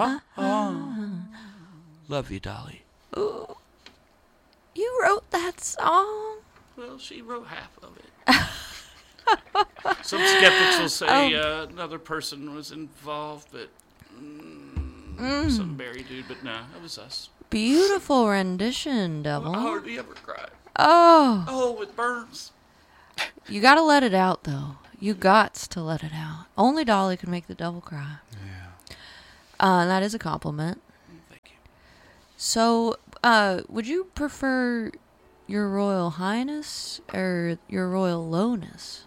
Love you, Dolly. Ooh, you wrote that song? Well, she wrote half of it. Some skeptics will say another person was involved, but some married dude. But no, it was us. Beautiful rendition, Devil. I hardly ever cry. Oh, it burns. you gotta let it out, though. You gots to let it out. Only Dolly can make the devil cry. Yeah. That is a compliment. Thank you. So, would you prefer your Royal Highness or your Royal Lowness?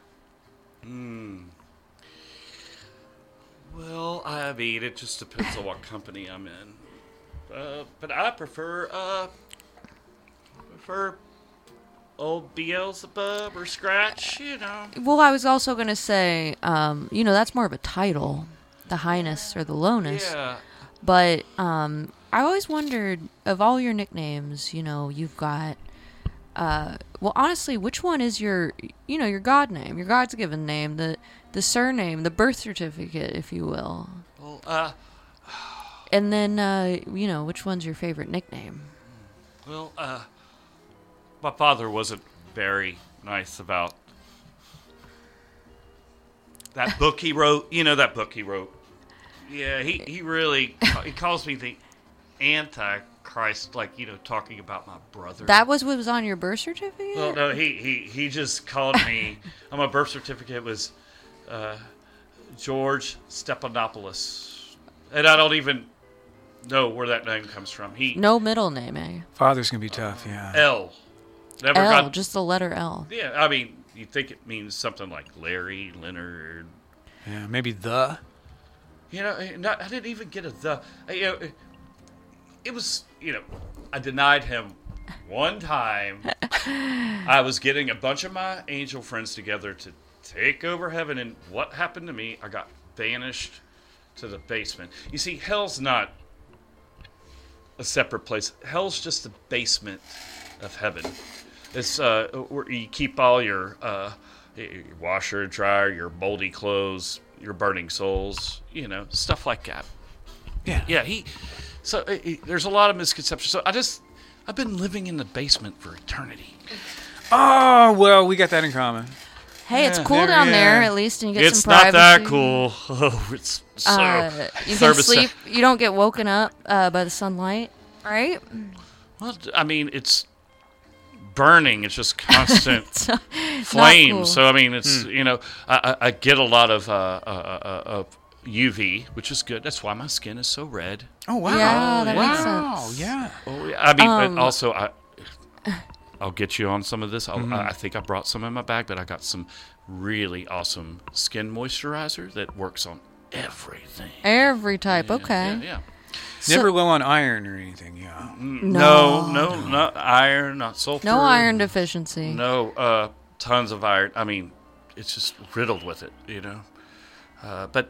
Well, I mean, it just depends on what company I'm in. But I prefer old Beelzebub or Scratch, you know. Well, I was also going to say, that's more of a title, the Highness or the Lowness. Yeah. But I always wondered, of all your nicknames, you've got, well, honestly, which one is your God name, your God's given name, the surname, the birth certificate, if you will? Well, and then, which one's your favorite nickname? Well, my father wasn't very nice about that book he wrote. You know that book he wrote? Yeah, he really, he calls me the Antichrist, like, talking about my brother. That was what was on your birth certificate? Well, no, he just called me, on my birth certificate was George Stephanopoulos. And I don't even know where that name comes from. No middle name, eh? Father's going to be tough, yeah. L. Just the letter L. Yeah, I mean, you think it means something like Larry, Leonard. Yeah, maybe the. I didn't even get a the. It was, I denied him one time. I was getting a bunch of my angel friends together to take over heaven, and what happened to me? I got banished to the basement. You see, hell's not a separate place. Hell's just the basement of heaven. It's where you keep all your washer, dryer, your moldy clothes, your burning souls, stuff like that. Yeah. There's a lot of misconceptions. So I've been living in the basement for eternity. Oh, well, we got that in common. Hey, it's cool down there, at least, and you get some It's privacy. not that cool. Oh, it's so... you can sleep. You don't get woken up by the sunlight, right? Well, I mean, it's burning. It's just constant flame. Cool. So, I mean, it's, I get a lot of UV, which is good. That's why my skin is so red. Oh, wow. Yeah, that makes sense. Yeah. Oh, yeah. I mean, but also, I'll get you on some of this. I think I brought some in my bag, but I got some really awesome skin moisturizer that works on everything. Every type, okay. Yeah. Never low on iron or anything, yeah. No, not iron, not sulfur. No iron deficiency. No, tons of iron. I mean, it's just riddled with it, But,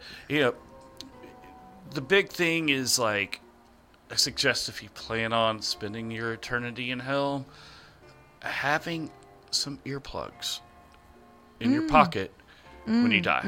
the big thing is, like, I suggest if you plan on spending your eternity in hell, having some earplugs in your pocket when you die.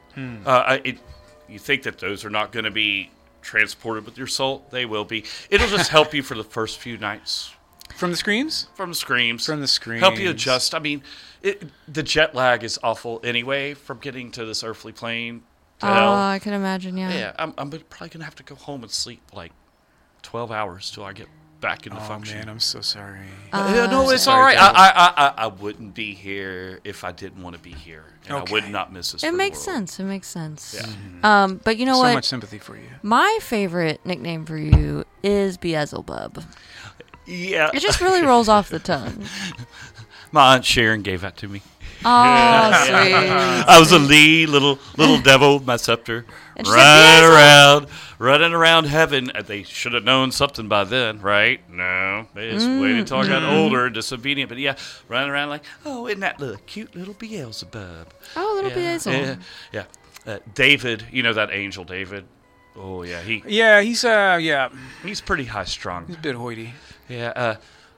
You think that those are not going to be transported with your soul? They will be. It'll just help you for the first few nights. From the screams? From the screams. From the screams. Help you adjust. I mean, the jet lag is awful anyway from getting to this earthly plane to hell. I can imagine, yeah. Yeah, I'm probably going to have to go home and sleep like 12 hours till I get back into function. Oh, man, I'm so sorry. No, it's all right. I wouldn't be here if I didn't want to be here. And I would not miss this. It for makes the world. sense. It makes sense. Yeah. But you know so what? So much sympathy for you. My favorite nickname for you is Beelzebub. Yeah. It just really rolls off the tongue. My Aunt Sharon gave that to me. Oh, sweet. I was a little devil, my scepter, running around heaven. They should have known something by then, right? No, they just waited until I got older, disobedient. But yeah, running around like, oh, isn't that little cute little Beelzebub? Oh, little Beelzebub. Yeah. David, you know that angel David? Oh yeah, he's pretty high strung. He's a bit hoity. Yeah.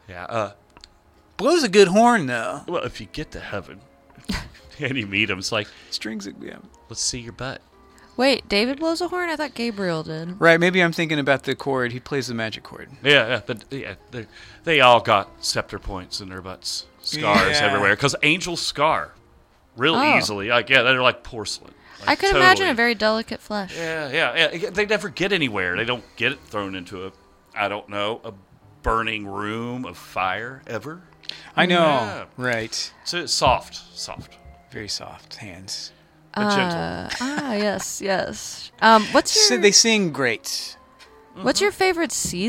Blows a good horn though. Well, if you get to heaven and you meet him, it's like strings it. Yeah. Let's see your butt. Wait, David blows a horn? I thought Gabriel did. Right, maybe I'm thinking about the chord. He plays the magic chord. Yeah, but they all got scepter points in their butts, scars Yeah. everywhere. Because angels scar real Oh. easily. Like they're like porcelain. Like, I could totally. imagine a very delicate flesh. Yeah. They never get anywhere. They don't get it thrown into a burning room of fire ever. I know. Yeah. Right. So it's soft. Very soft hands. But gentle. Yes. What's your They sing great. what's your favorite season?